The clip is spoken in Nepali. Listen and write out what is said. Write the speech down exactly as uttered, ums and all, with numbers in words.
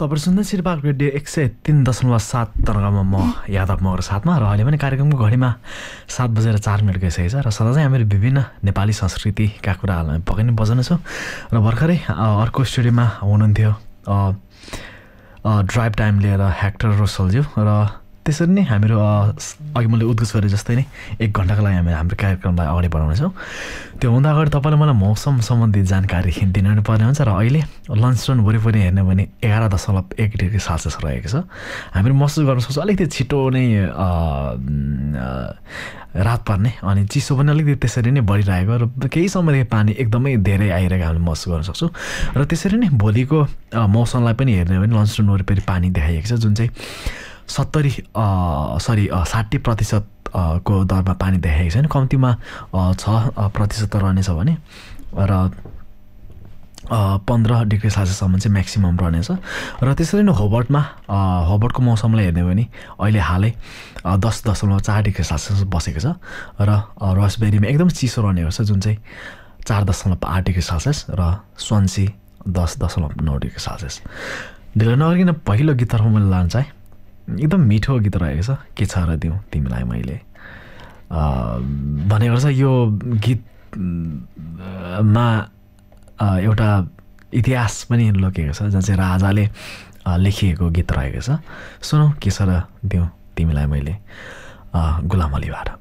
तपाईँ सुन्दै शिरपाक रेडियो एक सय तिन दशमलव सात तरंगमा म यादव मगर साथमा र अहिले पनि कार्यक्रमको घडीमा सात बजेर चार मिनट गइसकेको छ र सदा चाहिँ हामीहरू विभिन्न नेपाली संस्कृतिका कुराहरूलाई पक्कै नै बजाउनेछौँ र भर्खरै अर्को स्टुडियोमा हुनुहुन्थ्यो ड्राइभ टाइम लिएर हेक्टर रोसलज्यू र त्यसरी नै हामीहरू अघि मैले उद्घोष गरे जस्तै नै एक घन्टाको लागि हामी हाम्रो कार्यक्रमलाई अगाडि बढाउनेछौँ। त्यो हुँदा अगाडि तपाईँले मलाई मौसम सम्बन्धी जानकारी दिनु पर्ने हुन्छ र अहिले लन्चस्टोन वरिपरि हेर्ने भने एघार दशमलव एक डिग्री सेल्सियस रहेको छ। हामीहरू महसुस गर्न सक्छौँ अलिकति छिटो नै रात पर्ने अनि चिसो पनि अलिकति त्यसरी नै बढिरहेको र केही समयदेखि पानी एकदमै धेरै आइरहेको हामीले महसुस गर्न सक्छौँ र त्यसरी नै भोलिको मौसमलाई पनि हेर्ने भने लन्चस्टोन वरिपरि पानी देखाइएको छ जुन चाहिँ सत्तरी सरी साठी प्रतिशत को दरमा पानी देखाएको छैन, कम्तीमा छ प्रतिशत रहनेछ भने र पन्ध्र डिग्री सेल्सियससम्म चाहिँ म्याक्सिमम रहनेछ। र त्यसरी नै होबर्टमा होबर्टको मौसमलाई हेर्ने भने अहिले हालै दस दशमलव चार डिग्री सेल्सियस बसेको छ र रसबेरीमा एकदम चिसो रहने गर्छ जुन चाहिँ चार दशमलव आठ डिग्री सेल्सियस र स्वान्सी दस दशमलव नौ डिग्री सेल्सियस। ढिलो नगरिकन पहिलो गीततर्फ मैले लान चाहेँ। एकदम मिठो गीत रहेको छ, के छ र दिउँ तिमीलाई मैले भनेको छ। यो गीतमा एउटा इतिहास पनि लुकेको छ जहाँ चाहिँ राजाले लेखिएको गीत रहेको छ। सुनौ के छ र दिउँ तिमीलाई मैले गुलाम अलीबाट।